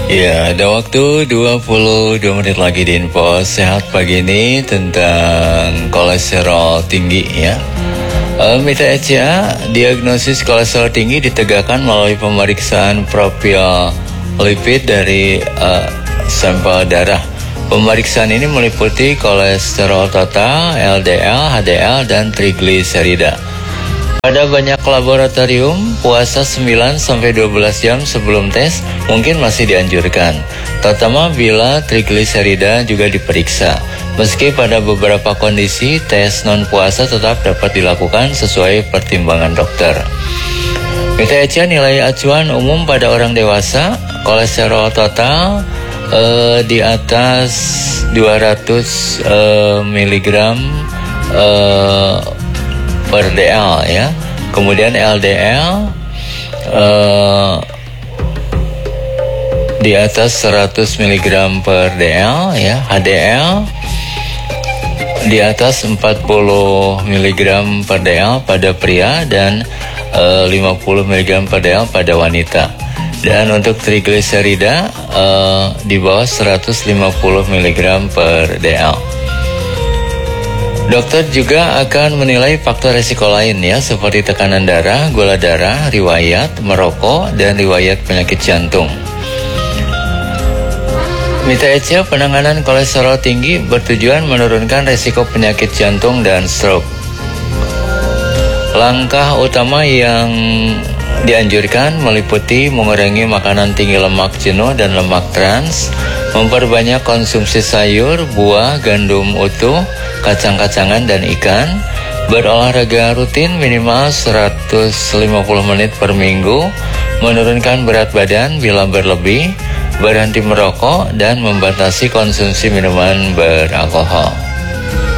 Ya, ada waktu 22 menit lagi di Info Sehat pagi ini tentang kolesterol tinggi ya. Mita Echa, diagnosis kolesterol tinggi ditegakkan melalui pemeriksaan profil lipid dari sampel darah. Pemeriksaan ini meliputi kolesterol total, LDL, HDL, dan trigliserida. Pada banyak laboratorium, puasa 9-12 jam sebelum tes mungkin masih dianjurkan, terutama bila trigliserida juga diperiksa. Meski pada beberapa kondisi, tes non-puasa tetap dapat dilakukan sesuai pertimbangan dokter. Mita Echa, nilai acuan umum pada orang dewasa, kolesterol total di atas 200 mg per dl ya. Kemudian LDL di atas 100 mg per dl ya. HDL di atas 40 mg per dl pada pria dan 50 mg per dl pada wanita. Dan untuk trigliserida di bawah 150 mg per dl. Dokter juga akan menilai faktor resiko lain ya, seperti tekanan darah, gula darah, riwayat merokok, dan riwayat penyakit jantung. Mita Echa, penanganan kolesterol tinggi bertujuan menurunkan resiko penyakit jantung dan stroke. Langkah utama yang dianjurkan meliputi mengurangi makanan tinggi lemak jenuh dan lemak trans, memperbanyak konsumsi sayur, buah, gandum utuh, kacang-kacangan, dan ikan, berolahraga rutin minimal 150 menit per minggu, menurunkan berat badan bila berlebih, berhenti merokok, dan membatasi konsumsi minuman beralkohol.